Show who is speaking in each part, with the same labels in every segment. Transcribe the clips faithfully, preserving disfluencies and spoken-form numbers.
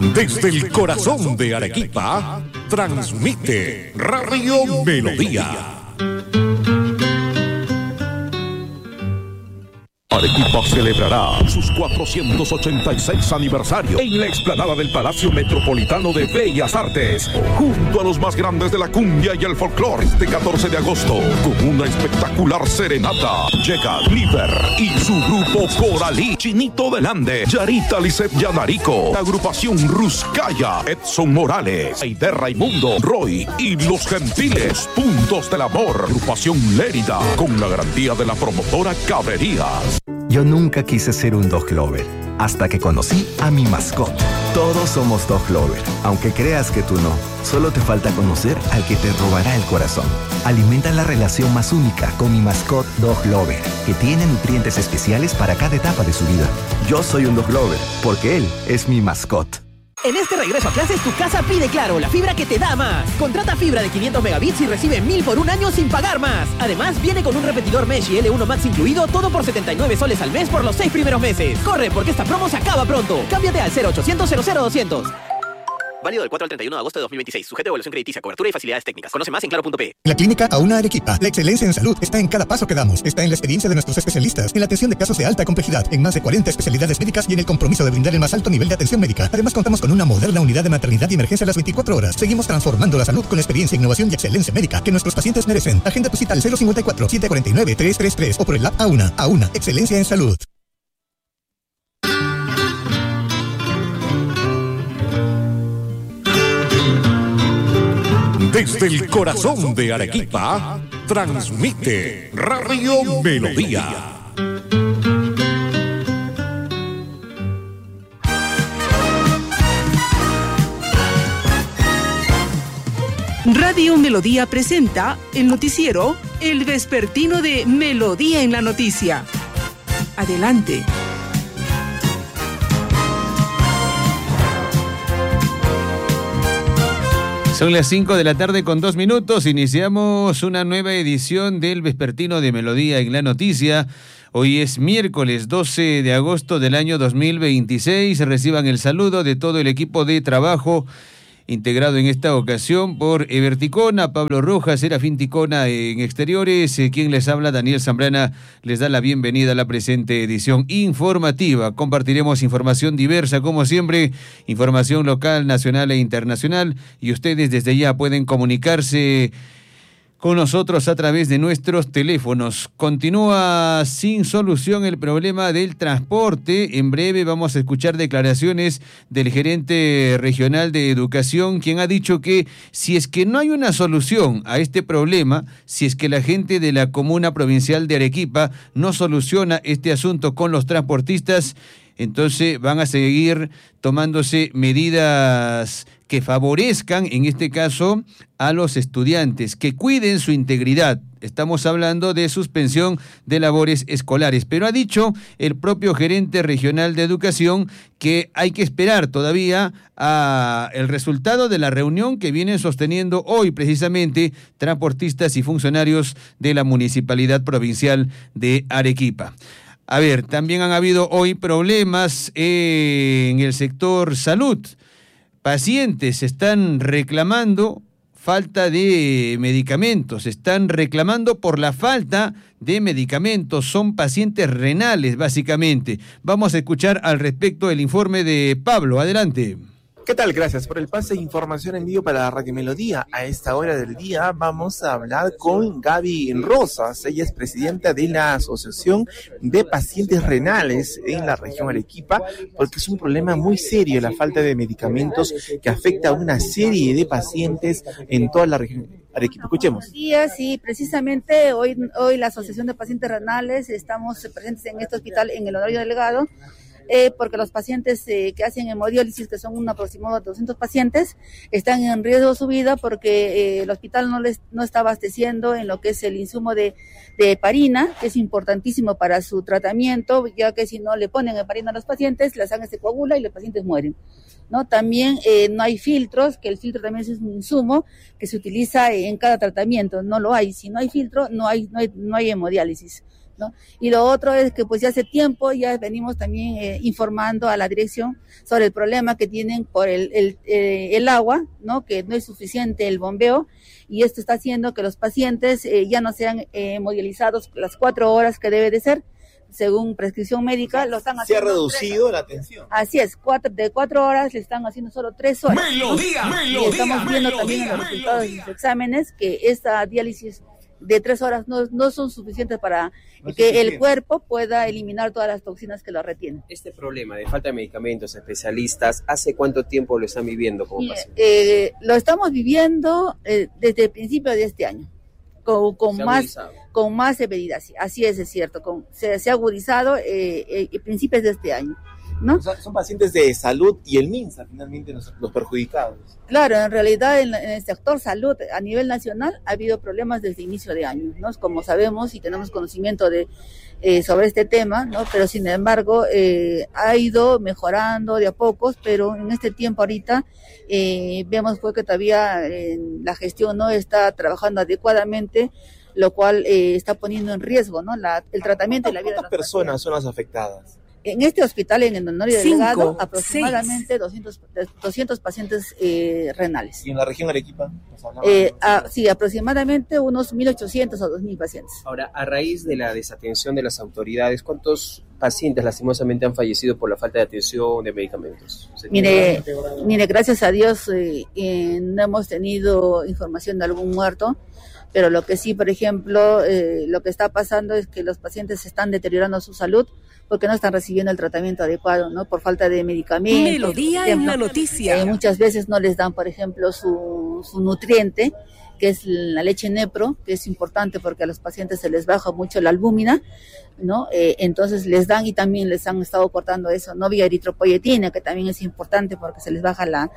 Speaker 1: Desde el corazón de Arequipa, transmite Radio Melodía. Arequipa celebrará sus cuatrocientos ochenta y seis aniversario en la explanada del Palacio Metropolitano de Bellas Artes, junto a los más grandes de la cumbia y el folclore. Este catorce de agosto, con una espectacular serenata, llega Liver y su grupo Coralí, Chinito del Ande, Yarita Lisset Yanarico, la agrupación Ruscaya, Edson Morales, Aide Raimundo, Roy y Los Gentiles, Puntos del Amor, agrupación Lérida, con la garantía de la promotora Cabrerías.
Speaker 2: Yo nunca quise ser un dog lover, hasta que conocí a mi mascota. Todos somos dog lover, aunque creas que tú no. Solo te falta conocer al que te robará el corazón. Alimenta la relación más única con mi mascota Dog Lover, que tiene nutrientes especiales para cada etapa de su vida. Yo soy un dog lover, porque él es mi mascota.
Speaker 3: En este regreso a clases, tu casa pide Claro, la fibra que te da más. Contrata fibra de quinientos megabits y recibe mil por un año sin pagar más. Además, viene con un repetidor Mesh y L uno Max incluido, todo por setenta y nueve soles al mes por los seis primeros meses. Corre, porque esta promo se acaba pronto. Cámbiate al cero ochocientos cero cero doscientos. Válido del cuatro al treinta y uno de agosto de dos mil veintiséis. Sujeto a evaluación crediticia, cobertura y facilidades técnicas. Conoce más en claro punto pe.
Speaker 4: La Clínica Auna Arequipa. La excelencia en salud está en cada paso que damos. Está en la experiencia de nuestros especialistas, en la atención de casos de alta complejidad, en más de cuarenta especialidades médicas y en el compromiso de brindar el más alto nivel de atención médica. Además, contamos con una moderna unidad de maternidad y emergencia a las veinticuatro horas. Seguimos transformando la salud con la experiencia, innovación y excelencia médica que nuestros pacientes merecen. Agenda tu cita al cero cincuenta y cuatro, setecientos cuarenta y nueve, trescientos treinta y tres o por el app Auna. Auna, excelencia en salud.
Speaker 1: Desde el corazón de Arequipa, transmite Radio Melodía.
Speaker 5: Radio Melodía presenta el noticiero El Vespertino de Melodía en la Noticia. Adelante.
Speaker 6: Son las cinco de la tarde con dos minutos. Iniciamos una nueva edición del Vespertino de Melodía en la Noticia. Hoy es miércoles doce de agosto del año dos mil veintiséis. Reciban el saludo de todo el equipo de trabajo integrado en esta ocasión por Ever Ticona, Pablo Rojas, Serafín Ticona en exteriores. Eh, quien les habla, Daniel Zambrana, les da la bienvenida a la presente edición informativa. Compartiremos información diversa, como siempre, información local, nacional e internacional, y ustedes desde ya pueden comunicarse con nosotros a través de nuestros teléfonos. Continúa sin solución el problema del transporte. En breve vamos a escuchar declaraciones del gerente regional de educación, quien ha dicho que si es que no hay una solución a este problema, si es que la gente de la comuna provincial de Arequipa no soluciona este asunto con los transportistas, entonces van a seguir tomándose medidas que favorezcan, en este caso, a los estudiantes, que cuiden su integridad. Estamos hablando de suspensión de labores escolares, pero ha dicho el propio gerente regional de educación que hay que esperar todavía a el resultado de la reunión que vienen sosteniendo hoy precisamente transportistas y funcionarios de la Municipalidad Provincial de Arequipa. A ver, también han habido hoy problemas en el sector salud. Pacientes están reclamando falta de medicamentos, están reclamando por la falta de medicamentos, son pacientes renales básicamente. Vamos a escuchar al respecto el informe de Pablo, adelante.
Speaker 7: ¿Qué tal? Gracias por el pase de información en vivo para Radio Melodía. A esta hora del día vamos a hablar con Gaby Rosas. Ella es presidenta de la Asociación de Pacientes Renales en la región Arequipa, porque es un problema muy serio la falta de medicamentos que afecta a una serie de pacientes en toda la región Arequipa. Escuchemos.
Speaker 8: Buenos días, sí, precisamente hoy, hoy la Asociación de Pacientes Renales estamos presentes en este hospital en el Honorio Delgado. Eh, porque los pacientes eh, que hacen hemodiálisis, que son un aproximado de doscientos pacientes, están en riesgo de su vida porque eh, el hospital no les no está abasteciendo en lo que es el insumo de, de heparina, que es importantísimo para su tratamiento, ya que si no le ponen heparina a los pacientes, la sangre se coagula y los pacientes mueren, ¿no? También eh, no hay filtros, que el filtro también es un insumo que se utiliza en cada tratamiento, no lo hay. Si no hay filtro, no hay, no hay, no hay hemodiálisis. ¿no? Y lo otro es que pues ya hace tiempo ya venimos también eh, informando a la dirección sobre el problema que tienen por el, el, eh, el agua, ¿no? Que no es suficiente el bombeo, y esto está haciendo que los pacientes eh, ya no sean eh, hemodializados las cuatro horas que debe de ser, según prescripción médica. Lo están haciendo.
Speaker 7: Se ha reducido tres, la atención.
Speaker 8: Así es, cuatro, de cuatro horas le están haciendo solo tres horas.
Speaker 1: Melodía,
Speaker 8: ¿no?
Speaker 1: melodía,
Speaker 8: y estamos viendo
Speaker 1: melodía,
Speaker 8: también en los
Speaker 1: melodía.
Speaker 8: resultados de sus exámenes que esta diálisis de tres horas no, no son suficientes para no que suficiente. El cuerpo pueda eliminar todas las toxinas que lo retienen.
Speaker 9: Este problema de falta de medicamentos, especialistas, ¿hace cuánto tiempo lo están viviendo como paciente?
Speaker 8: Eh, lo estamos viviendo eh, desde el principio de este año, con, con más con más severidad, así es, es cierto, con, se, se ha agudizado eh, eh, a principios de este año, ¿no?
Speaker 7: O sea, son pacientes de salud y el MINSA finalmente los, los perjudicados.
Speaker 8: Claro, en realidad en, en el sector salud a nivel nacional ha habido problemas desde inicio de año, ¿no? Como sabemos y tenemos conocimiento de eh, sobre este tema, ¿no? Pero sin embargo eh, ha ido mejorando de a pocos, pero en este tiempo ahorita eh, vemos pues, que todavía eh, la gestión no está trabajando adecuadamente, lo cual eh, está poniendo en riesgo, ¿no? La, el tratamiento y la vida de las
Speaker 7: personas son las afectadas.
Speaker 8: En este hospital, en el Honorio del Delgado, aproximadamente doscientos, doscientos pacientes eh, renales.
Speaker 7: ¿Y en la región Arequipa?
Speaker 8: Eh, a, sí, aproximadamente unos mil ochocientos o dos mil pacientes.
Speaker 9: Ahora, a raíz de la desatención de las autoridades, ¿cuántos pacientes lastimosamente han fallecido por la falta de atención de medicamentos?
Speaker 8: Mire, mire, gracias a Dios eh, eh, no hemos tenido información de algún muerto, pero lo que sí, por ejemplo, eh, lo que está pasando es que los pacientes están deteriorando su salud porque no están recibiendo el tratamiento adecuado, ¿no? Por falta de medicamentos.
Speaker 5: Melodía en la noticia.
Speaker 8: Eh, muchas veces no les dan, por ejemplo, su, su nutriente, que es la leche Nepro, que es importante porque a los pacientes se les baja mucho la albúmina, ¿no? Eh, entonces les dan y también les han estado cortando eso, no vía eritropoyetina, que también es importante porque se les baja la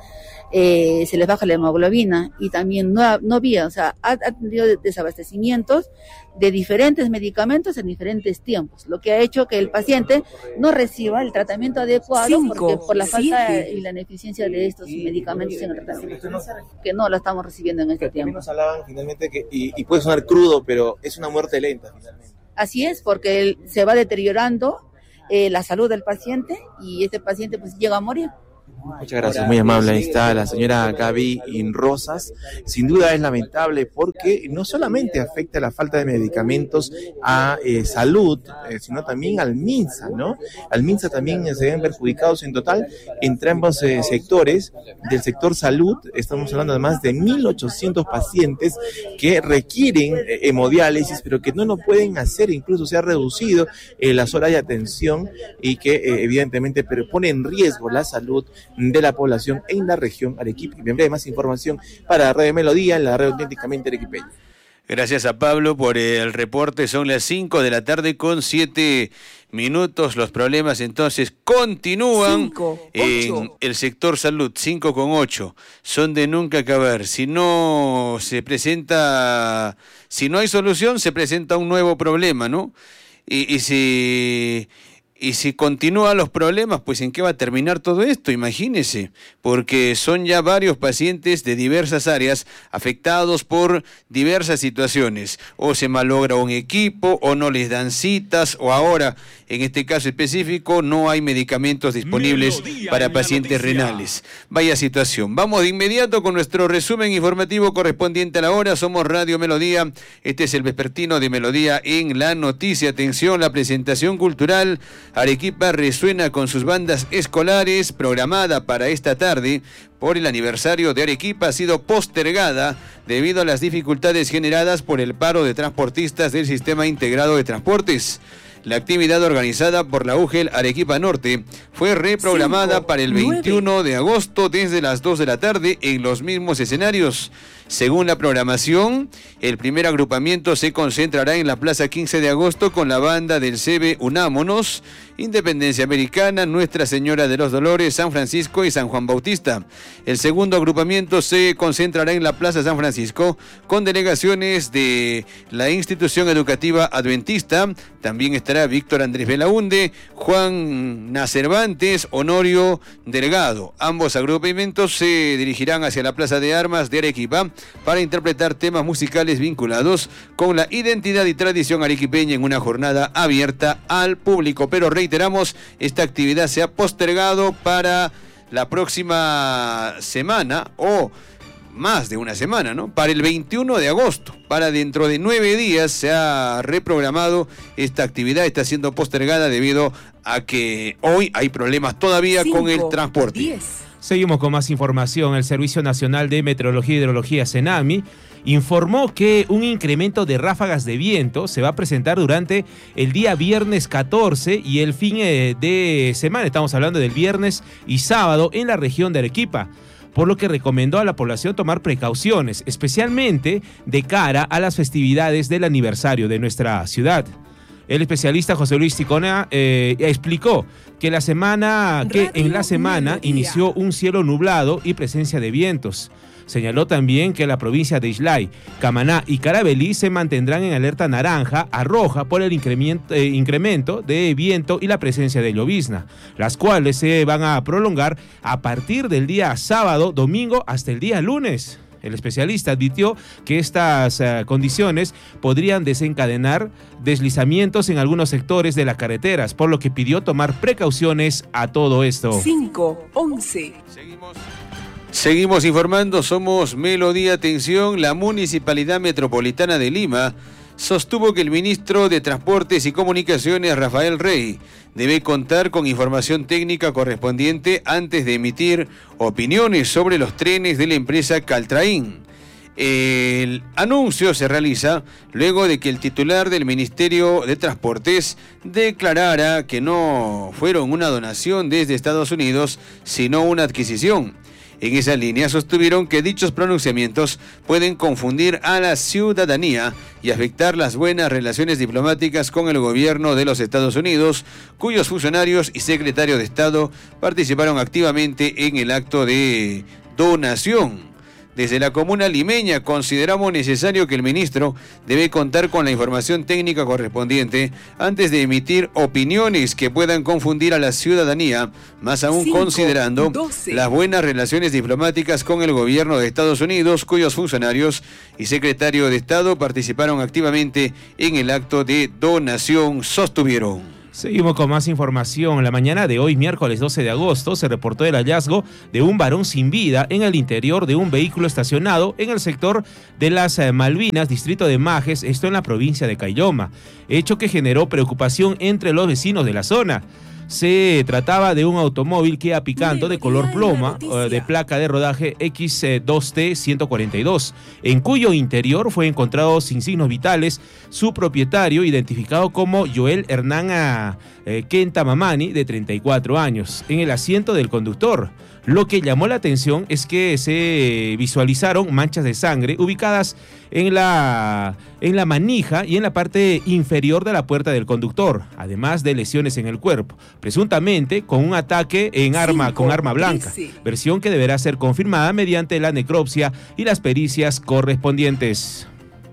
Speaker 8: eh, se les baja la hemoglobina, y también no, no vía, o sea, ha, ha tenido desabastecimientos de diferentes medicamentos en diferentes tiempos, lo que ha hecho que el paciente no reciba el tratamiento adecuado Cinco, porque por la falta siete. y la ineficiencia de estos medicamentos en el tratamiento, que no lo estamos recibiendo en este tiempo.
Speaker 7: Nos hablaban finalmente que, y, y puede sonar crudo, pero es una muerte lenta finalmente.
Speaker 8: Así es, porque él se va deteriorando eh, la salud del paciente y este paciente pues llega a morir.
Speaker 7: Muchas gracias, muy amable. Ahí está la señora Gaby Rosas. Sin duda es lamentable porque no solamente afecta la falta de medicamentos a eh, salud, eh, sino también al MINSA, ¿no? Al MINSA también se ven perjudicados en total entre ambos eh, sectores. Del sector salud estamos hablando de más de mil ochocientos pacientes que requieren eh, hemodiálisis, pero que no lo pueden hacer, incluso se ha reducido eh, las horas de atención y que eh, evidentemente pone en riesgo la salud de la población en la región Arequipa. Y en breve más información para Radio Melodía, en la red auténticamente arequipeña.
Speaker 6: Gracias a Pablo por el reporte. Son las cinco de la tarde con siete minutos. Los problemas entonces continúan cinco, en el sector salud. cinco con ocho. Son de nunca acabar. Si no se presenta, si no hay solución, se presenta un nuevo problema, ¿no? Y, y si... Y si continúan los problemas, pues ¿en qué va a terminar todo esto? Imagínese, porque son ya varios pacientes de diversas áreas afectados por diversas situaciones. O se malogra un equipo, o no les dan citas, o ahora, en este caso específico, no hay medicamentos disponibles Melodía para pacientes renales. Vaya situación. Vamos de inmediato con nuestro resumen informativo correspondiente a la hora. Somos Radio Melodía. Este es el vespertino de Melodía en la noticia. Atención, la presentación cultural Arequipa resuena con sus bandas escolares, programada para esta tarde por el aniversario de Arequipa, ha sido postergada debido a las dificultades generadas por el paro de transportistas del Sistema Integrado de Transportes. La actividad organizada por la U G E L Arequipa Norte fue reprogramada Cinco, para el veintiuno nueve. de agosto desde las dos de la tarde en los mismos escenarios. Según la programación, el primer agrupamiento se concentrará en la Plaza quince de agosto con la banda del C B Unámonos. Independencia Americana, Nuestra Señora de los Dolores, San Francisco y San Juan Bautista. El segundo agrupamiento se concentrará en la Plaza San Francisco con delegaciones de la institución educativa adventista. También estará Víctor Andrés Belaunde, Juan Nacervantes, Honorio Delgado. Ambos agrupamientos se dirigirán hacia la Plaza de Armas de Arequipa para interpretar temas musicales vinculados con la identidad y tradición arequipeña en una jornada abierta al público. Pero reiteramos, esta actividad se ha postergado para la próxima semana o más de una semana, ¿no? Para el veintiuno de agosto, para dentro de nueve días se ha reprogramado esta actividad, está siendo postergada debido a que hoy hay problemas todavía Cinco, con el transporte. diez.
Speaker 10: Seguimos con más información. El Servicio Nacional de Meteorología y Hidrología, CENAMI, informó que un incremento de ráfagas de viento se va a presentar durante el día viernes catorce y el fin de semana, estamos hablando del viernes y sábado, en la región de Arequipa, por lo que recomendó a la población tomar precauciones, especialmente de cara a las festividades del aniversario de nuestra ciudad. El especialista José Luis Ticona eh, explicó que la semana que en la semana inició un cielo nublado y presencia de vientos. Señaló también que la provincia de Islay, Camaná y Caravelí se mantendrán en alerta naranja a roja por el incremento, eh, incremento de viento y la presencia de llovizna, las cuales se van a prolongar a partir del día sábado, domingo hasta el día lunes. El especialista advirtió que estas uh, condiciones podrían desencadenar deslizamientos en algunos sectores de las carreteras, por lo que pidió tomar precauciones a todo esto.
Speaker 5: cinco, once.
Speaker 6: Seguimos. Seguimos informando, somos Melodía. Atención, la Municipalidad Metropolitana de Lima sostuvo que el ministro de Transportes y Comunicaciones, Rafael Rey, debe contar con información técnica correspondiente antes de emitir opiniones sobre los trenes de la empresa Caltrain. El anuncio se realiza luego de que el titular del Ministerio de Transportes declarara que no fueron una donación desde Estados Unidos, sino una adquisición. En esa línea sostuvieron que dichos pronunciamientos pueden confundir a la ciudadanía y afectar las buenas relaciones diplomáticas con el gobierno de los Estados Unidos, cuyos funcionarios y secretarios de Estado participaron activamente en el acto de donación. Desde la comuna limeña consideramos necesario que el ministro debe contar con la información técnica correspondiente antes de emitir opiniones que puedan confundir a la ciudadanía, más aún cinco, considerando doce. Las buenas relaciones diplomáticas con el gobierno de Estados Unidos, cuyos funcionarios y secretario de Estado participaron activamente en el acto de donación, sostuvieron.
Speaker 10: Seguimos con más información. La mañana de hoy, miércoles doce de agosto, se reportó el hallazgo de un varón sin vida en el interior de un vehículo estacionado en el sector de las Malvinas, distrito de Majes, esto en la provincia de Caylloma, hecho que generó preocupación entre los vecinos de la zona. Se trataba de un automóvil Kia Picanto de color ploma, de placa de rodaje equis dos te ciento cuarenta y dos, en cuyo interior fue encontrado sin signos vitales su propietario, identificado como Joel Hernán eh, Kenta Mamani, de treinta y cuatro años, en el asiento del conductor. Lo que llamó la atención es que se visualizaron manchas de sangre ubicadas en la, en la manija y en la parte inferior de la puerta del conductor, además de lesiones en el cuerpo, presuntamente con un ataque en arma, con arma blanca, versión que deberá ser confirmada mediante la necropsia y las pericias correspondientes.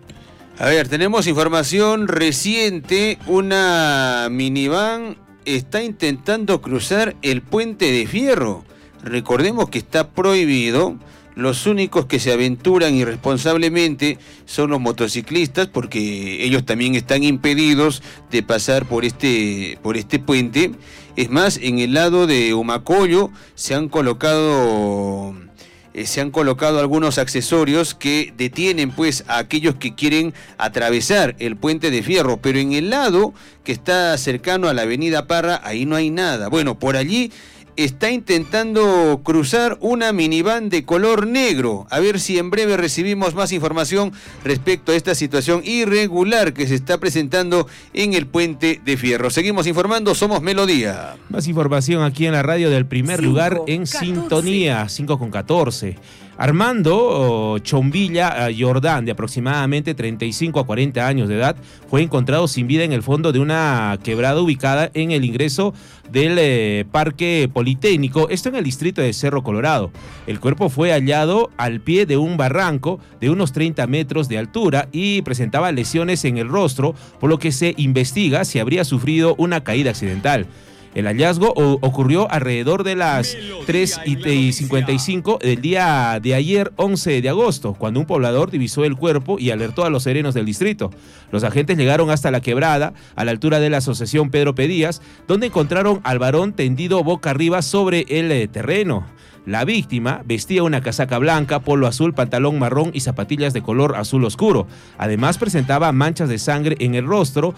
Speaker 6: A ver, tenemos información reciente. Una minivan está intentando cruzar el puente de Fierro. Recordemos que está prohibido. Los únicos que se aventuran irresponsablemente son los motociclistas, porque ellos también están impedidos de pasar por este, por este puente. Es más, en el lado de Humacoyo se han colocado... Eh, se han colocado algunos accesorios que detienen pues a aquellos que quieren atravesar el puente de Fierro, pero en el lado que está cercano a la avenida Parra, ahí no hay nada. Bueno, por allí está intentando cruzar una minivan de color negro. A ver si en breve recibimos más información respecto a esta situación irregular que se está presentando en el puente de Fierro. Seguimos informando, somos Melodía.
Speaker 10: Más información aquí en la radio del primer cinco, lugar en catorce. Sintonía, cinco con catorce. Armando Chombilla Jordán, de aproximadamente treinta y cinco a cuarenta años de edad, fue encontrado sin vida en el fondo de una quebrada ubicada en el ingreso del eh, Parque Politécnico, esto en el distrito de Cerro Colorado. El cuerpo fue hallado al pie de un barranco de unos treinta metros de altura y presentaba lesiones en el rostro, por lo que se investiga si habría sufrido una caída accidental. El hallazgo o, ocurrió alrededor de las tres y cincuenta y cinco del día de ayer, once de agosto, cuando un poblador divisó el cuerpo y alertó a los serenos del distrito. Los agentes llegaron hasta la quebrada, a la altura de la asociación Pedro Pedías, donde encontraron al varón tendido boca arriba sobre el eh, terreno. La víctima vestía una casaca blanca, polo azul, pantalón marrón y zapatillas de color azul oscuro. Además presentaba manchas de sangre en el rostro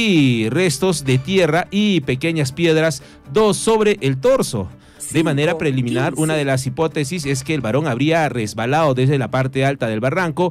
Speaker 10: y restos de tierra y pequeñas piedras, dos sobre el torso. De manera preliminar, una de las hipótesis es que el varón habría resbalado desde la parte alta del barranco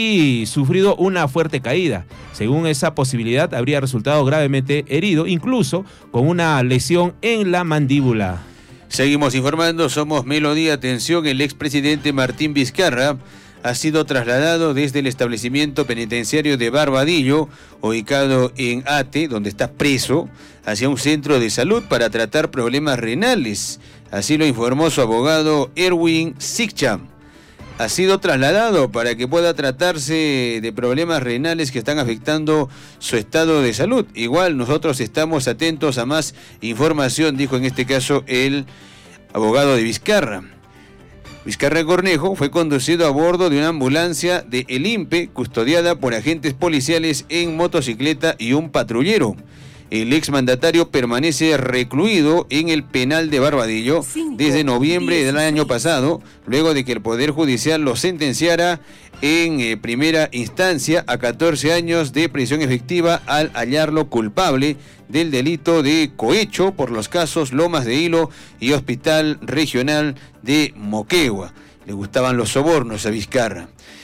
Speaker 10: y sufrido una fuerte caída. Según esa posibilidad, habría resultado gravemente herido, incluso con una lesión en la mandíbula.
Speaker 6: Seguimos informando, somos Melodía. Atención, el expresidente Martín Vizcarra ha sido trasladado desde el establecimiento penitenciario de Barbadillo, ubicado en Ate, donde está preso, hacia un centro de salud para tratar problemas renales. Así lo informó su abogado Erwin Sikcham. Ha sido trasladado para que pueda tratarse de problemas renales que están afectando su estado de salud. Igual nosotros estamos atentos a más información, dijo en este caso el abogado de Vizcarra. Vizcarra Cornejo fue conducido a bordo de una ambulancia de El INPE, custodiada por agentes policiales en motocicleta y un patrullero. El exmandatario permanece recluido en el penal de Barbadillo desde noviembre del año pasado, luego de que el Poder Judicial lo sentenciara en eh, primera instancia a catorce años de prisión efectiva al hallarlo culpable del delito de cohecho por los casos Lomas de Hilo y Hospital Regional de Moquegua. Le gustaban los sobornos a Vizcarra.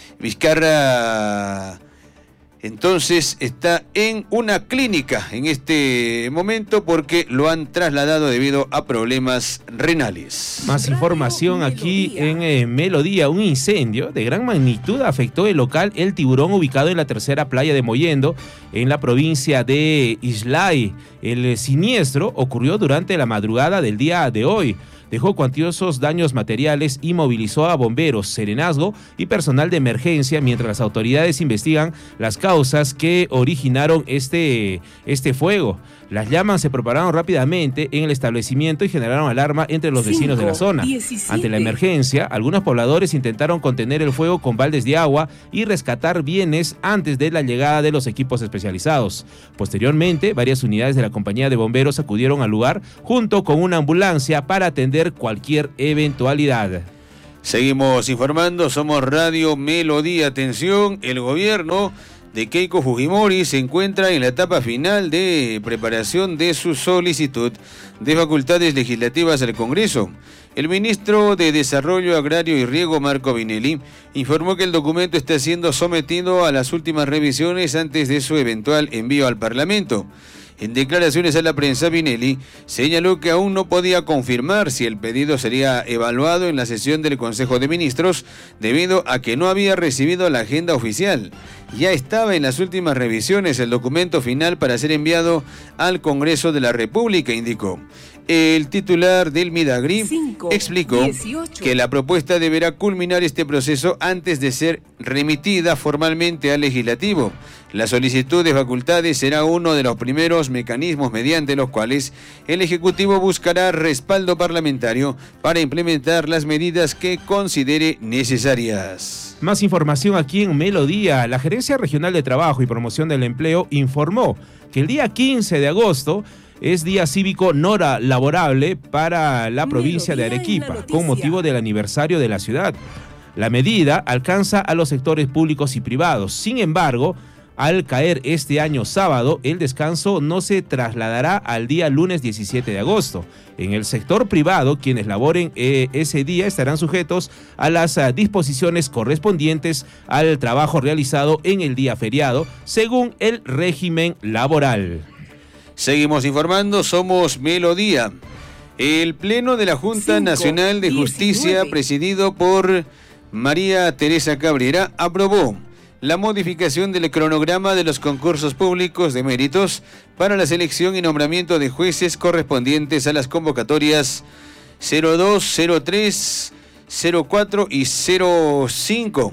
Speaker 6: Vizcarra entonces está en una clínica en este momento porque lo han trasladado debido a problemas renales.
Speaker 10: Más información aquí en eh, Melodía. Un incendio de gran magnitud afectó el local El Tiburón, ubicado en la tercera playa de Mollendo, en la provincia de Islay. El siniestro ocurrió durante la madrugada del día de hoy. Dejó cuantiosos daños materiales y movilizó a bomberos, serenazgo y personal de emergencia mientras las autoridades investigan las causas que originaron este, este fuego. Las llamas se propagaron rápidamente en el establecimiento y generaron alarma entre los vecinos de la zona. Ante la emergencia, algunos pobladores intentaron contener el fuego con baldes de agua y rescatar bienes antes de la llegada de los equipos especializados. Posteriormente, varias unidades de la compañía de bomberos acudieron al lugar junto con una ambulancia para atender cualquier eventualidad.
Speaker 6: Seguimos informando, somos Radio Melodía. Atención, el gobierno de Keiko Fujimori se encuentra en la etapa final de preparación de su solicitud de facultades legislativas al Congreso. El ministro de Desarrollo Agrario y Riego, Marco Vinelli, informó que el documento está siendo sometido a las últimas revisiones antes de su eventual envío al Parlamento. En declaraciones a la prensa, Vinelli señaló que aún no podía confirmar si el pedido sería evaluado en la sesión del Consejo de Ministros debido a que no había recibido la agenda oficial. Ya estaba en las últimas revisiones el documento final para ser enviado al Congreso de la República, indicó. El titular del Midagri cinco, explicó dieciocho. Que la propuesta deberá culminar este proceso antes de ser remitida formalmente al Legislativo. La solicitud de facultades será uno de los primeros mecanismos mediante los cuales el Ejecutivo buscará respaldo parlamentario para implementar las medidas que considere necesarias.
Speaker 10: Más información aquí en Melodía. La Gerencia Regional de Trabajo y Promoción del Empleo informó que el día quince de agosto es día cívico no laborable para la provincia de Arequipa, con motivo del aniversario de la ciudad. La medida alcanza a los sectores públicos y privados. Sin embargo, al caer este año sábado, el descanso no se trasladará al día lunes diecisiete de agosto. En el sector privado, quienes laboren eh, ese día estarán sujetos a las uh, disposiciones correspondientes al trabajo realizado en el día feriado, según el régimen laboral.
Speaker 6: Seguimos informando, somos Melodía. El Pleno de la Junta cinco, Nacional de Justicia, diecinueve. Presidido por María Teresa Cabrera, aprobó la modificación del cronograma de los concursos públicos de méritos para la selección y nombramiento de jueces correspondientes a las convocatorias cero dos, cero tres, cero cuatro y cero cinco.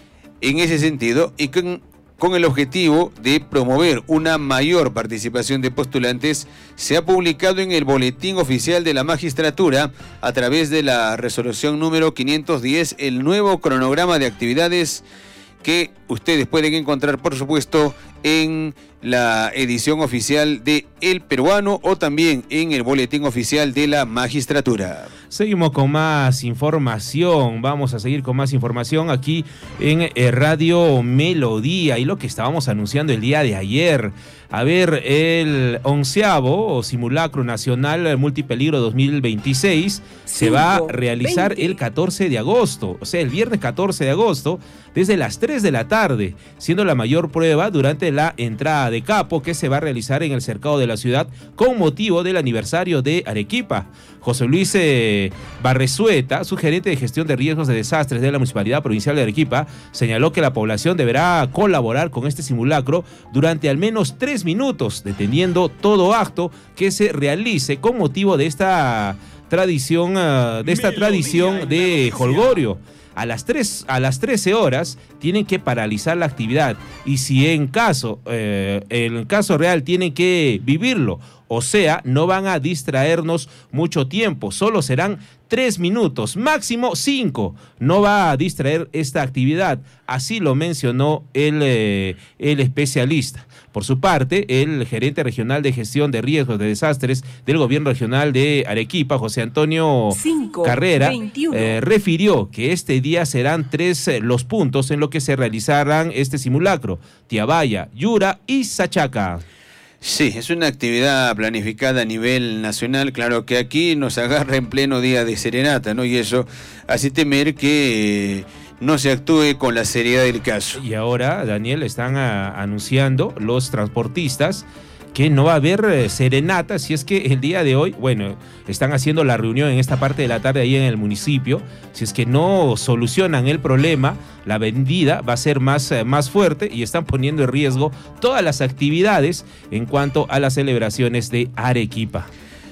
Speaker 6: En ese sentido, y con, con el objetivo de promover una mayor participación de postulantes, se ha publicado en el Boletín Oficial de la Magistratura, a través de la resolución número quinientos diez, el nuevo cronograma de actividades que ustedes pueden encontrar, por supuesto, en la edición oficial de El Peruano o también en el Boletín Oficial de la Magistratura.
Speaker 10: Seguimos con más información, vamos a seguir con más información aquí en eh, Radio Melodía y lo que estábamos anunciando el día de ayer. A ver, el onceavo simulacro nacional multipeligro dos mil veintiséis se va a realizar el catorce de agosto, o sea, el viernes catorce de agosto, desde las tres de la tarde, siendo la mayor prueba durante la entrada de Capo, que se va a realizar en el cercado de la ciudad con motivo del aniversario de Arequipa. José Luis eh, Barresueta, su gerente de gestión de riesgos de desastres de la Municipalidad Provincial de Arequipa, señaló que la población deberá colaborar con este simulacro durante al menos tres minutos, deteniendo todo acto que se realice con motivo de esta tradición, uh, de esta tradición de jolgorio. A las, tres, a las trece horas tienen que paralizar la actividad y si en caso, eh, en caso real tienen que vivirlo, o sea, no van a distraernos mucho tiempo, solo serán tres minutos, máximo cinco, no va a distraer esta actividad, así lo mencionó el, eh, el especialista. Por su parte, el gerente regional de gestión de riesgos de desastres del gobierno regional de Arequipa, José Antonio cinco, Carrera, eh, refirió que este día serán tres eh, los puntos en los que se realizarán este simulacro: Tiabaya, Yura y Sachaca.
Speaker 6: Sí, es una actividad planificada a nivel nacional, claro que aquí nos agarra en pleno día de serenata, ¿no? Y eso hace temer que... Eh, no se actúe con la seriedad del caso.
Speaker 10: Y ahora, Daniel, están a, anunciando los transportistas que no va a haber eh, serenata, si es que el día de hoy, bueno, están haciendo la reunión en esta parte de la tarde ahí en el municipio, si es que no solucionan el problema, la vendida va a ser más, eh, más fuerte y están poniendo en riesgo todas las actividades en cuanto a las celebraciones de Arequipa.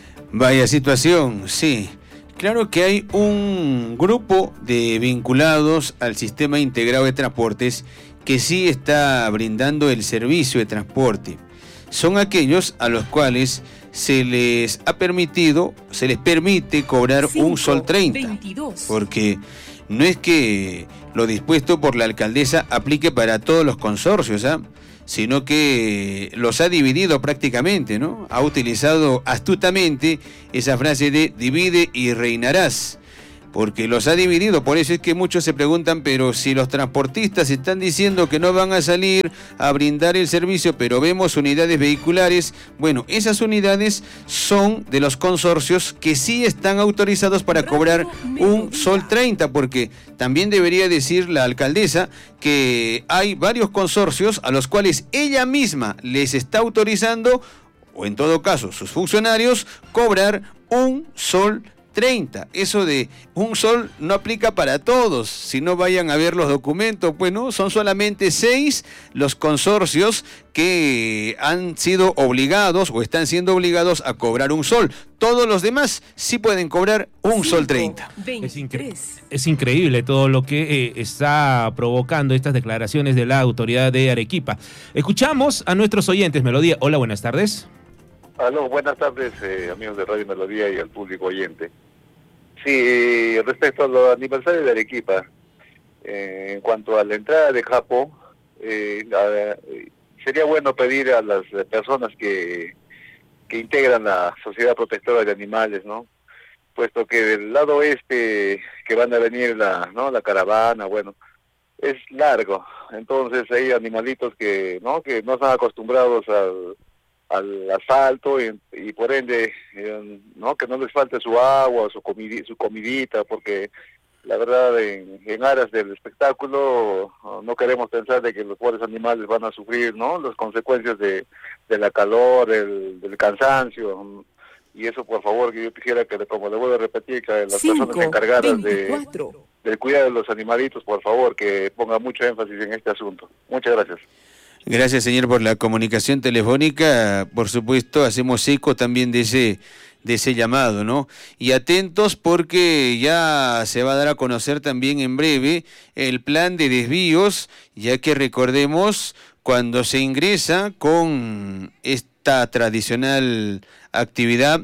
Speaker 6: Vaya situación, sí. Claro que hay un grupo de vinculados al sistema integrado de transportes que sí está brindando el servicio de transporte. Son aquellos a los cuales se les ha permitido, se les permite cobrar cinco, un sol treinta, veintidós. Porque no es que lo dispuesto por la alcaldesa aplique para todos los consorcios, ¿ah? Sino que los ha dividido prácticamente, ¿no? Ha utilizado astutamente esa frase de divide y reinarás, porque los ha dividido. Por eso es que muchos se preguntan, pero si los transportistas están diciendo que no van a salir a brindar el servicio, pero vemos unidades vehiculares, bueno, esas unidades son de los consorcios que sí están autorizados para cobrar un sol treinta, porque también debería decir la alcaldesa que hay varios consorcios a los cuales ella misma les está autorizando, o en todo caso sus funcionarios, cobrar un sol treinta. Eso de un sol no aplica para todos, si no vayan a ver los documentos, pues no, son solamente seis los consorcios que han sido obligados o están siendo obligados a cobrar un sol. Todos los demás sí pueden cobrar un sol treinta.
Speaker 10: Es, incre- es increíble todo lo que eh, está provocando estas declaraciones de la autoridad de Arequipa. Escuchamos a nuestros oyentes. Melodía, hola, buenas tardes.
Speaker 11: Aló, buenas tardes, eh, amigos de Radio Melodía y al público oyente. Sí, respecto a los aniversarios de Arequipa, eh, en cuanto a la entrada de Japo, eh, a, sería bueno pedir a las personas que, que integran la Sociedad Protectora de Animales, ¿no? Puesto que del lado oeste que van a venir la, ¿no? la caravana, bueno, es largo, entonces hay animalitos que no que no están acostumbrados al al asfalto y, y por ende eh, no que no les falte su agua, su comidi, su comidita, porque la verdad en, en aras del espectáculo no queremos pensar de que los pobres animales van a sufrir no las consecuencias de, de la calor, del, del cansancio, y eso por favor que yo quisiera que, como le vuelvo a repetir, que las Cinco, personas encargadas de, del cuidado de los animalitos, por favor, que ponga mucho énfasis en este asunto. Muchas gracias.
Speaker 6: Gracias, señor, por la comunicación telefónica. Por supuesto, hacemos eco también de ese, de ese llamado, ¿no? Y atentos porque ya se va a dar a conocer también en breve el plan de desvíos, ya que recordemos, cuando se ingresa con esta tradicional actividad,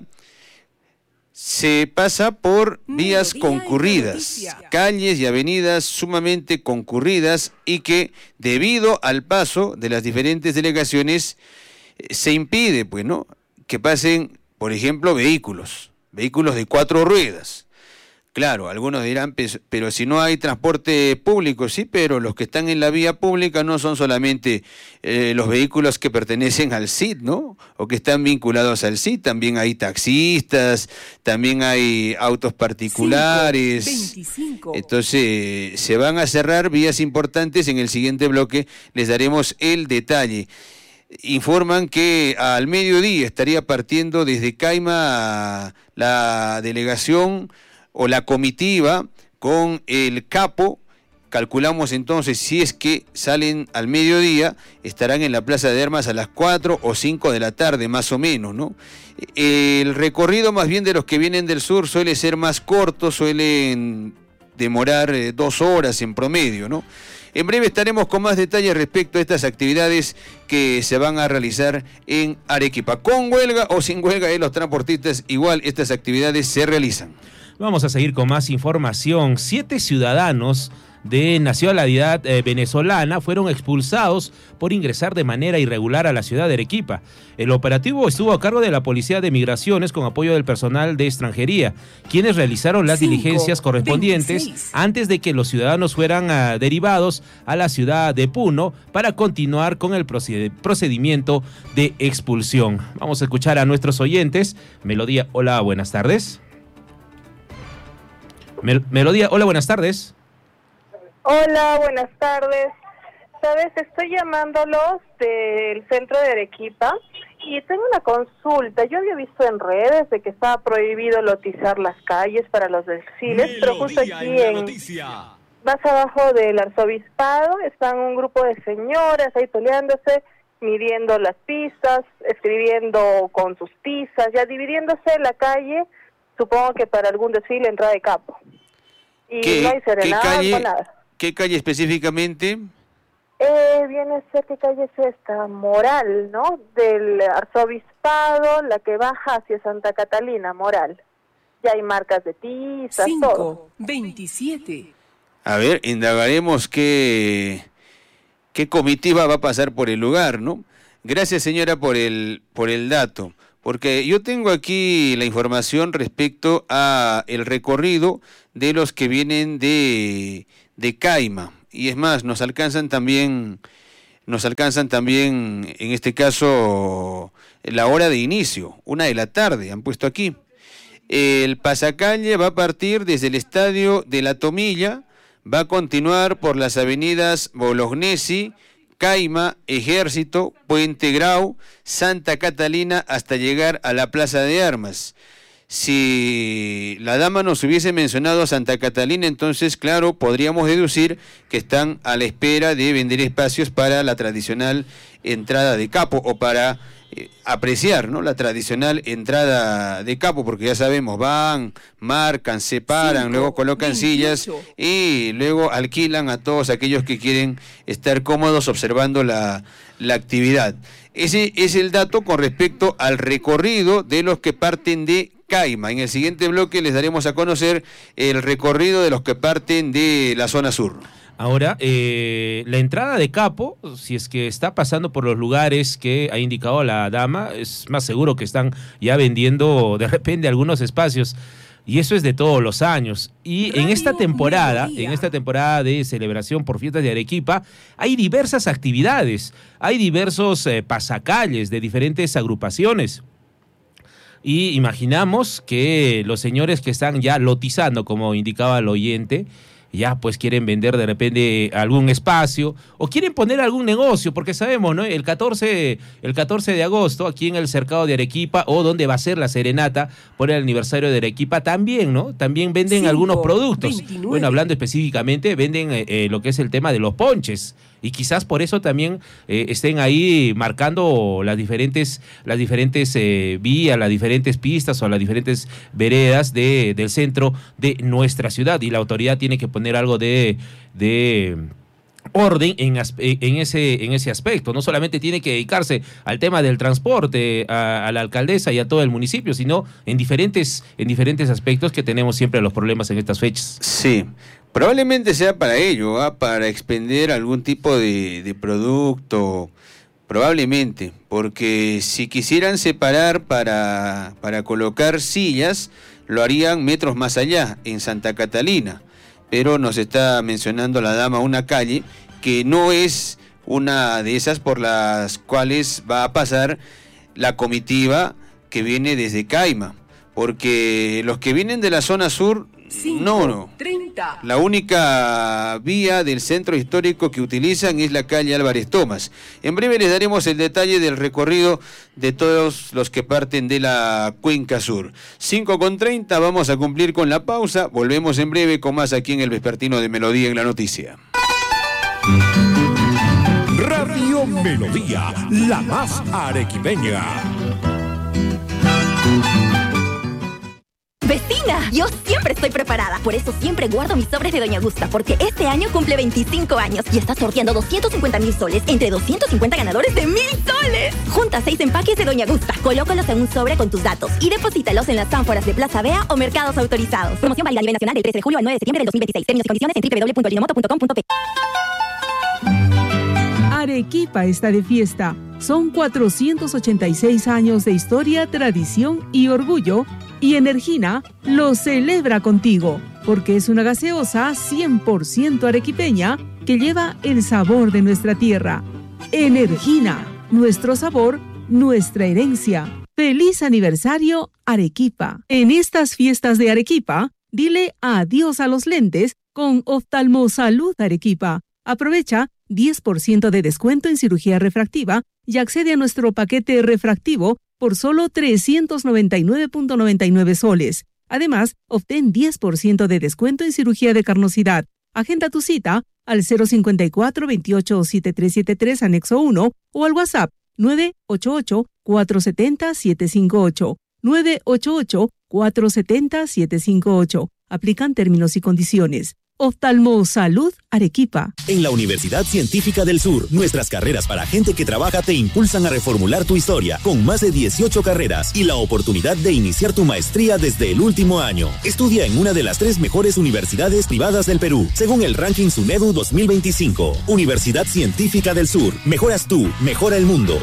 Speaker 6: se pasa por vías concurridas, calles y avenidas sumamente concurridas y que debido al paso de las diferentes delegaciones se impide, pues, ¿no?, que pasen, por ejemplo, vehículos, vehículos de cuatro ruedas. Claro, algunos dirán, pero si no hay transporte público, sí, pero los que están en la vía pública no son solamente eh, los vehículos que pertenecen al S I D, ¿no?, o que están vinculados al S I D, también hay taxistas, también hay autos particulares. cinco, veinticinco. Entonces, se van a cerrar vías importantes. En el siguiente bloque les daremos el detalle. Informan que al mediodía estaría partiendo desde Caima la delegación o la comitiva con el capo. Calculamos entonces, si es que salen al mediodía, estarán en la Plaza de Armas a las cuatro o cinco de la tarde, más o menos, ¿no? El recorrido más bien de los que vienen del sur suele ser más corto, suelen demorar eh, dos horas en promedio, ¿no? En breve estaremos con más detalles respecto a estas actividades que se van a realizar en Arequipa. Con huelga o sin huelga de los transportistas, igual estas actividades se realizan.
Speaker 10: Vamos a seguir con más información. Siete ciudadanos de nacionalidad eh, venezolana fueron expulsados por ingresar de manera irregular a la ciudad de Arequipa. El operativo estuvo a cargo de la Policía de Migraciones con apoyo del personal de extranjería, quienes realizaron las cinco, diligencias correspondientes veintiséis antes de que los ciudadanos fueran uh, derivados a la ciudad de Puno para continuar con el procedimiento de expulsión. Vamos a escuchar a nuestros oyentes. Melodía, hola, buenas tardes. Mel- Melodía, hola, buenas tardes.
Speaker 12: Hola, buenas tardes. Sabes, estoy llamándolos del centro de Arequipa y tengo una consulta. Yo había visto en redes de que estaba prohibido lotizar las calles para los desfiles, Melodía, pero justo aquí en, en más abajo del arzobispado están un grupo de señoras ahí peleándose, midiendo las pistas, escribiendo con sus tizas, ya dividiéndose la calle, supongo que para algún desfile, entrada de capo. Y
Speaker 6: ¿Qué,
Speaker 12: no hay serenata, no nada.
Speaker 6: ¿Qué calle específicamente?
Speaker 12: Eh, viene a ser, ¿qué calle es esta? Moral, ¿no? Del arzobispado, la que baja hacia Santa Catalina, Moral. Ya hay marcas de tizas,
Speaker 5: cinco,
Speaker 12: todo.
Speaker 5: veintisiete.
Speaker 6: A ver, indagaremos qué, qué comitiva va a pasar por el lugar, ¿no? Gracias, señora, por el, por el dato. Porque yo tengo aquí la información respecto a el recorrido de los que vienen de, de Caima. Y es más, nos alcanzan también, nos alcanzan también, en este caso, la hora de inicio, una de la tarde, han puesto aquí. El pasacalle va a partir desde el estadio de La Tomilla, va a continuar por las avenidas Bolognesi, Caima, Ejército, Puente Grau, Santa Catalina, hasta llegar a la Plaza de Armas. Si la dama nos hubiese mencionado Santa Catalina, entonces, claro, podríamos deducir que están a la espera de vender espacios para la tradicional entrada de capo o para eh, apreciar, ¿no?, la tradicional entrada de capo, porque ya sabemos, van, marcan, separan, cinco, luego colocan veintiocho sillas y luego alquilan a todos aquellos que quieren estar cómodos observando la, la actividad. Ese es el dato con respecto al recorrido de los que parten de Caima. En el siguiente bloque les daremos a conocer el recorrido de los que parten de la zona sur.
Speaker 10: Ahora, eh, la entrada de capo, si es que está pasando por los lugares que ha indicado la dama, es más seguro que están ya vendiendo de repente algunos espacios. Y eso es de todos los años. Y Radio en esta temporada, Melodía. en esta temporada de celebración por fiestas de Arequipa, hay diversas actividades, hay diversos eh, pasacalles de diferentes agrupaciones. Y imaginamos que los señores que están ya lotizando, como indicaba el oyente, ya pues quieren vender de repente algún espacio o quieren poner algún negocio, porque sabemos, ¿no? El catorce, el catorce de agosto, aquí en el cercado de Arequipa, o donde va a ser la serenata por el aniversario de Arequipa, también, ¿no? También venden cinco, algunos productos. veintinueve. Bueno, hablando específicamente, venden eh, lo que es el tema de los ponches. Y quizás por eso también eh, estén ahí marcando las diferentes, las diferentes eh, vías, las diferentes pistas o las diferentes veredas de, del centro de nuestra ciudad. Y la autoridad tiene que poner algo de, de orden en, en, ese, en ese aspecto. No solamente tiene que dedicarse al tema del transporte, a, a la alcaldesa y a todo el municipio, sino en diferentes, en diferentes aspectos que tenemos siempre los problemas en estas fechas.
Speaker 6: Sí. Probablemente sea para ello, ¿eh? Para expender algún tipo de, de producto, probablemente, porque si quisieran separar para, para colocar sillas, lo harían metros más allá, en Santa Catalina, pero nos está mencionando la dama una calle que no es una de esas por las cuales va a pasar la comitiva que viene desde Caima, porque los que vienen de la zona sur, cinco, no, no. treinta. La única vía del centro histórico que utilizan es la calle Álvarez Tomás. En breve les daremos el detalle del recorrido de todos los que parten de la Cuenca Sur. cinco con treinta, vamos a cumplir con la pausa. Volvemos en breve con más aquí en el Vespertino de Melodía en la Noticia.
Speaker 1: Radio Melodía, la más arequipeña.
Speaker 13: Vecina, yo siempre estoy preparada. Por eso siempre guardo mis sobres de Doña Gusta, porque este año cumple veinticinco años y está sorteando doscientos cincuenta mil soles entre doscientos cincuenta ganadores de mil soles. Junta seis empaques de Doña Gusta, colócalos en un sobre con tus datos y deposítalos en las ánforas de Plaza Vea o mercados autorizados. Promoción válida a nivel nacional del trece de julio al nueve de septiembre del dos mil veintiséis. Términos y condiciones en doble u doble u doble u punto ajinomoto punto com punto pe.
Speaker 5: Arequipa está de fiesta. Son cuatrocientos ochenta y seis años de historia, tradición y orgullo, y Energina lo celebra contigo, porque es una gaseosa cien por ciento arequipeña que lleva el sabor de nuestra tierra. Energina, nuestro sabor, nuestra herencia. ¡Feliz aniversario, Arequipa! En estas fiestas de Arequipa, dile adiós a los lentes con Oftalmosalud Arequipa. Aprovecha diez por ciento de descuento en cirugía refractiva y accede a nuestro paquete refractivo por solo trescientos noventa y nueve punto noventa y nueve soles. Además, obtén diez por ciento de descuento en cirugía de carnosidad. Agenda tu cita al cero cinco cuatro, veintiocho, setenta y tres setenta y tres, anexo uno, o al WhatsApp nueve ocho ocho, cuatro siete cero, siete cinco ocho. nueve ocho ocho, cuatro siete cero, siete cinco ocho. Aplican términos y condiciones. Oftalmosalud Arequipa.
Speaker 14: En la Universidad Científica del Sur, nuestras carreras para gente que trabaja te impulsan a reformular tu historia, con más de dieciocho carreras y la oportunidad de iniciar tu maestría desde el último año. Estudia en una de las tres mejores universidades privadas del Perú, según el ranking SUNEDU dos mil veinticinco. Universidad Científica del Sur. Mejoras tú, mejora el mundo.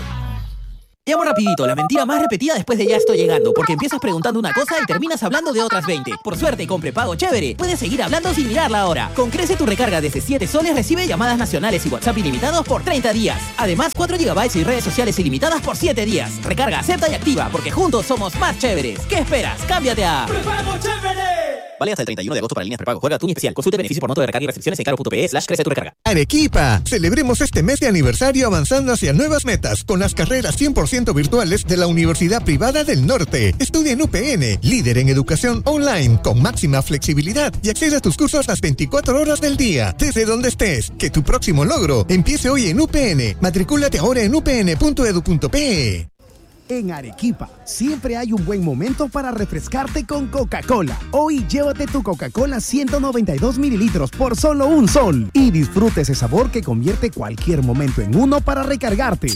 Speaker 3: Llamo rapidito, la mentira más repetida después de ya estoy llegando, porque empiezas preguntando una cosa y terminas hablando de otras veinte. Por suerte, con prepago chévere, puedes seguir hablando sin mirar la hora. Con Crece tu recarga desde siete soles recibe llamadas nacionales y WhatsApp ilimitados por treinta días. Además, cuatro gigabytes y redes sociales ilimitadas por siete días. Recarga, acepta y activa, porque juntos somos más chéveres. ¿Qué esperas? ¡Cámbiate a Prepago Chévere! Vale hasta el treinta y uno de agosto para líneas prepago. Juega Tuni especial. Consulte beneficio por monto de recarga y restricciones en caro.pe slash crece tu recarga.
Speaker 4: Arequipa, celebremos este mes de aniversario avanzando hacia nuevas metas con las carreras cien por ciento virtuales de la Universidad Privada del Norte. Estudia en U P N, líder en educación online, con máxima flexibilidad y accede a tus cursos las veinticuatro horas del día, desde donde estés. Que tu próximo logro empiece hoy en U P N. Matricúlate ahora en u p n punto edu punto pe.
Speaker 15: En Arequipa, siempre hay un buen momento para refrescarte con Coca-Cola. Hoy llévate tu Coca-Cola ciento noventa y dos mililitros por solo un sol y disfrute ese sabor que convierte cualquier momento en uno para recargarte.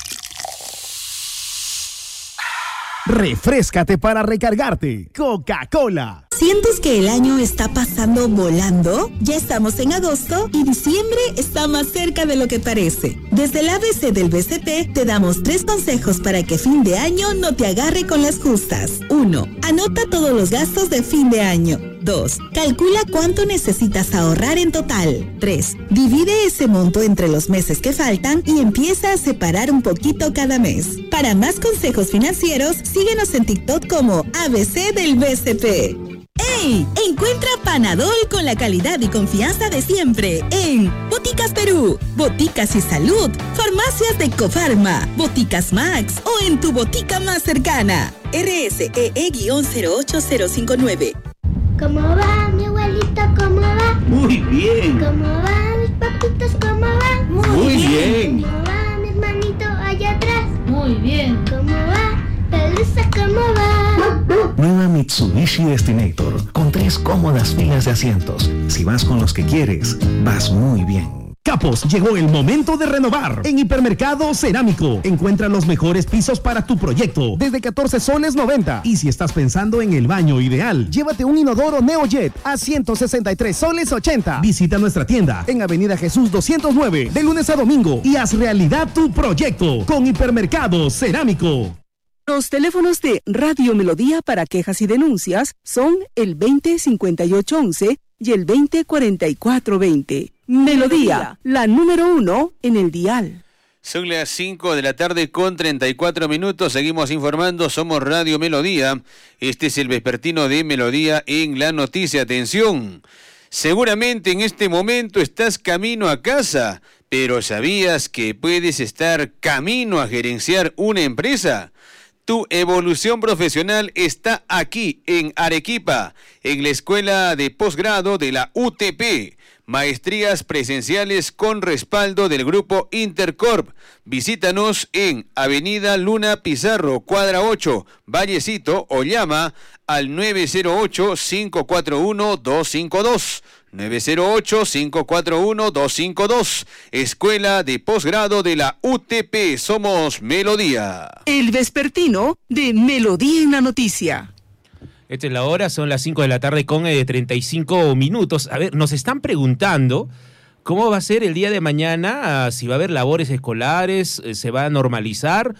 Speaker 15: Refréscate para recargarte. Coca-Cola.
Speaker 16: ¿Sientes que el año está pasando volando? Ya estamos en agosto y diciembre está más cerca de lo que parece. Desde el A B C del B C P te damos tres consejos para que fin de año no te agarre con las justas. uno. Anota todos los gastos de fin de año. dos. Calcula cuánto necesitas ahorrar en total. tres. Divide ese monto entre los meses que faltan y empieza a separar un poquito cada mes. Para más consejos financieros, síguenos en TikTok como A B C del B C P. ¡Ey! Encuentra Panadol con la calidad y confianza de siempre en Boticas Perú, Boticas y Salud, Farmacias de Cofarma, Boticas Max o en tu botica más cercana. R S E E cero ocho cero cinco nueve.
Speaker 17: ¿Cómo va mi abuelita? ¿Cómo va?
Speaker 18: Muy bien.
Speaker 17: ¿Cómo van mis papitos? ¿Cómo van?
Speaker 18: Muy, Muy bien. bien.
Speaker 17: ¿Cómo va mi hermanito allá atrás? Muy bien. ¿Cómo va? Pelusa, ¿cómo va?
Speaker 19: Nueva Mitsubishi Destinator, con tres cómodas filas de asientos. Si vas con los que quieres, vas muy bien.
Speaker 15: Capos, llegó el momento de renovar. En Hipermercado Cerámico, encuentra los mejores pisos para tu proyecto, desde catorce soles noventa. Y si estás pensando en el baño ideal, llévate un inodoro Neojet a ciento sesenta y tres soles ochenta. Visita nuestra tienda en Avenida Jesús doscientos nueve, de lunes a domingo, y haz realidad tu proyecto con Hipermercado Cerámico.
Speaker 5: Los teléfonos de Radio Melodía para quejas y denuncias son el veinte cincuenta y ocho once y el veinte cuarenta y cuatro veinte. Melodía, la número uno en el dial.
Speaker 6: Son las cinco de la tarde con treinta y cuatro minutos. Seguimos informando. Somos Radio Melodía. Este es el vespertino de Melodía en la noticia. Atención. Seguramente en este momento estás camino a casa, pero ¿sabías que puedes estar camino a gerenciar una empresa? Tu evolución profesional está aquí, en Arequipa, en la Escuela de Posgrado de la U T P. Maestrías presenciales con respaldo del Grupo Intercorp. Visítanos en Avenida Luna Pizarro, cuadra ocho, Vallecito, o llama al nueve cero ocho, cinco cuatro uno, dos cinco dos. nueve cero ocho, cinco cuatro uno, dos cinco dos. Escuela de Posgrado de la U T P. Somos Melodía.
Speaker 5: El vespertino de Melodía en la noticia.
Speaker 10: Esta es la hora, son las cinco de la tarde con eh, treinta y cinco minutos. A ver, nos están preguntando cómo va a ser el día de mañana, si va a haber labores escolares, eh, se va a normalizar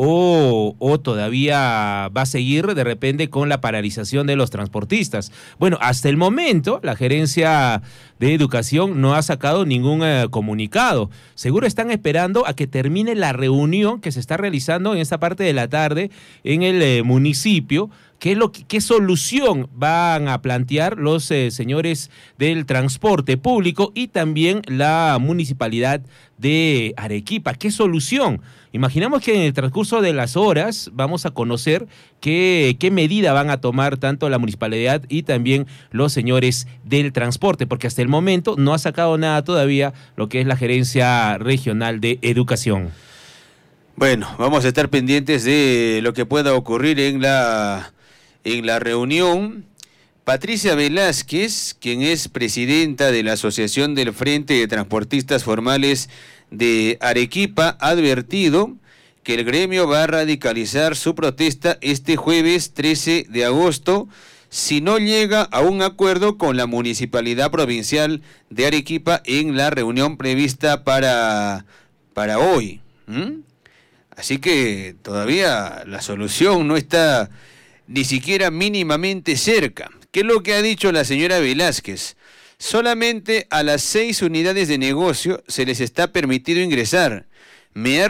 Speaker 10: o, o todavía va a seguir de repente con la paralización de los transportistas. Bueno, hasta el momento la Gerencia de Educación no ha sacado ningún eh, comunicado. Seguro están esperando a que termine la reunión que se está realizando en esta parte de la tarde en el eh, municipio. ¿Qué, es lo que, ¿Qué solución van a plantear los eh, señores del transporte público y también la municipalidad de Arequipa? ¿Qué solución? Imaginamos que en el transcurso de las horas vamos a conocer qué, qué medida van a tomar tanto la municipalidad y también los señores del transporte, porque hasta el momento no ha sacado nada todavía lo que es la Gerencia Regional de Educación.
Speaker 6: Bueno, vamos a estar pendientes de lo que pueda ocurrir en la... En la reunión, Patricia Velázquez, quien es presidenta de la Asociación del Frente de Transportistas Formales de Arequipa, ha advertido que el gremio va a radicalizar su protesta este jueves trece de agosto si no llega a un acuerdo con la Municipalidad Provincial de Arequipa en la reunión prevista para, para hoy. ¿Mm? Así que todavía la solución no está ni siquiera mínimamente cerca. ¿Qué es lo que ha dicho la señora Velázquez? Solamente a las seis unidades de negocio se les está permitido ingresar. Me ha